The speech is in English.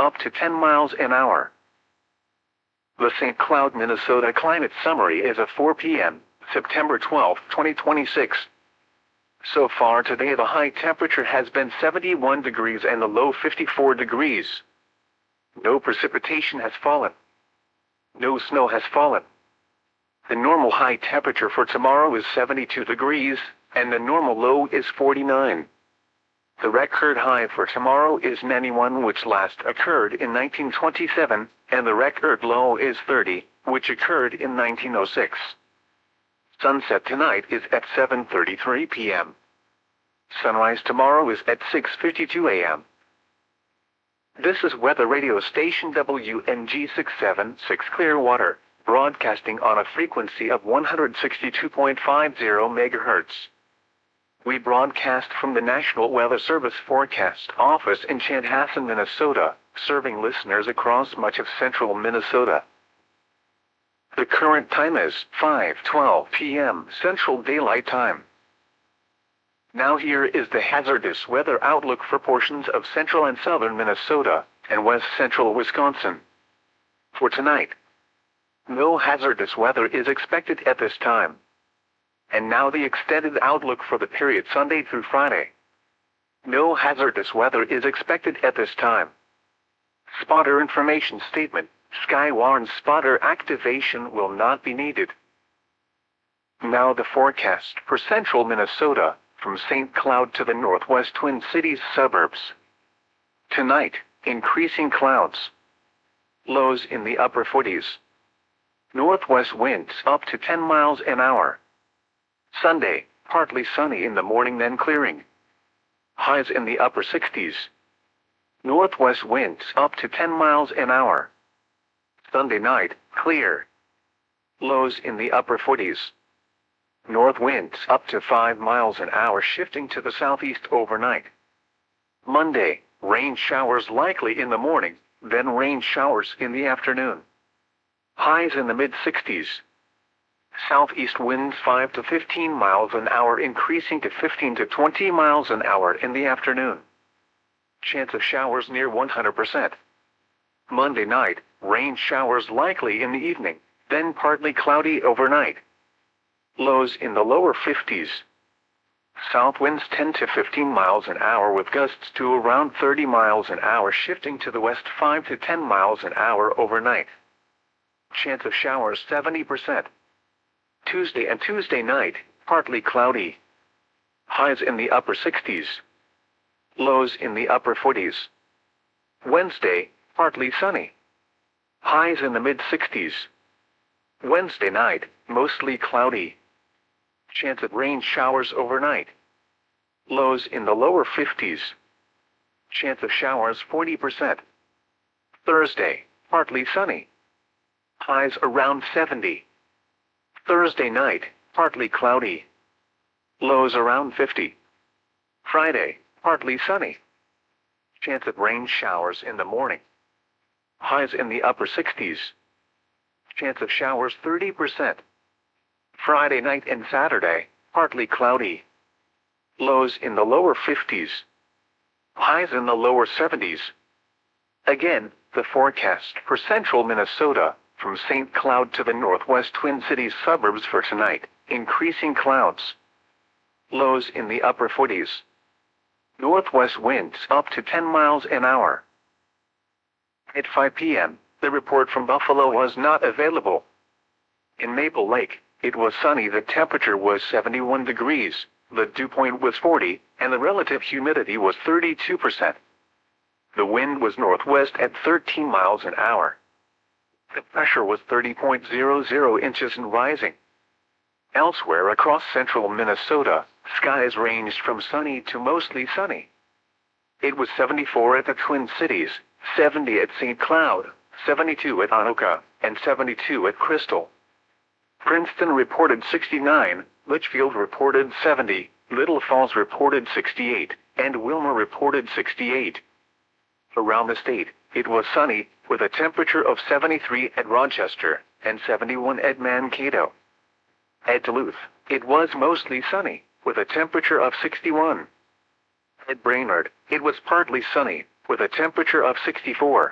up to 10 miles an hour. The St. Cloud, Minnesota climate summary is at 4 p.m., September 12, 2026. So far today the high temperature has been 71 degrees and the low 54 degrees. No precipitation has fallen. No snow has fallen. The normal high temperature for tomorrow is 72 degrees, and the normal low is 49. The record high for tomorrow is 91, which last occurred in 1927, and the record low is 30, which occurred in 1906. Sunset tonight is at 7:33 p.m. Sunrise tomorrow is at 6:52 a.m. This is weather radio station WNG 676 Clearwater, broadcasting on a frequency of 162.50 MHz. We broadcast from the National Weather Service Forecast Office in Chanhassen, Minnesota, serving listeners across much of central Minnesota. The current time is 5:12 p.m. Central Daylight Time. Now here is the hazardous weather outlook for portions of central and southern Minnesota and west central Wisconsin. For tonight, no hazardous weather is expected at this time. And now the extended outlook for the period Sunday through Friday. No hazardous weather is expected at this time. Spotter information statement: Skywarn spotter activation will not be needed. Now the forecast for central Minnesota, from St. Cloud to the northwest Twin Cities suburbs. Tonight, increasing clouds. Lows in the upper 40s. Northwest winds up to 10 miles an hour. Sunday, partly sunny in the morning then clearing. Highs in the upper 60s. Northwest winds up to 10 miles an hour. Sunday night, clear. Lows in the upper 40s. North winds up to 5 miles an hour shifting to the southeast overnight. Monday, rain showers likely in the morning, then rain showers in the afternoon. Highs in the mid-60s. Southeast winds 5 to 15 miles an hour increasing to 15 to 20 miles an hour in the afternoon. Chance of showers near 100%. Monday night, rain showers likely in the evening, then partly cloudy overnight. Lows in the lower 50s. South winds 10 to 15 miles an hour with gusts to around 30 miles an hour shifting to the west 5 to 10 miles an hour overnight. Chance of showers 70%. Tuesday and Tuesday night, partly cloudy. Highs in the upper 60s. Lows in the upper 40s. Wednesday, partly sunny. Highs in the mid-60s. Wednesday night, mostly cloudy. Chance of rain showers overnight. Lows in the lower 50s. Chance of showers 40%. Thursday, partly sunny. Highs around 70. Thursday night, partly cloudy. Lows around 50. Friday, partly sunny. Chance of rain showers in the morning. Highs in the upper 60s. Chance of showers 30%. Friday night and Saturday, partly cloudy. Lows in the lower 50s. Highs in the lower 70s. Again, the forecast for central Minnesota, from St. Cloud to the northwest Twin Cities suburbs for tonight, increasing clouds. Lows in the upper 40s. Northwest winds up to 10 miles an hour. At 5 p.m., the report from Buffalo was not available. In Maple Lake, it was sunny. The temperature was 71 degrees, the dew point was 40, and the relative humidity was 32%. The wind was northwest at 13 miles an hour. The pressure was 30.00 inches and rising. Elsewhere across central Minnesota, skies ranged from sunny to mostly sunny. It was 74 at the Twin Cities, 70 at St. Cloud, 72 at Anoka, and 72 at Crystal. Princeton reported 69, Litchfield reported 70, Little Falls reported 68, and Wilmer reported 68. Around the state, it was sunny, with a temperature of 73 at Rochester, and 71 at Mankato. At Duluth, it was mostly sunny, with a temperature of 61. At Brainerd, it was partly sunny, with a temperature of 64.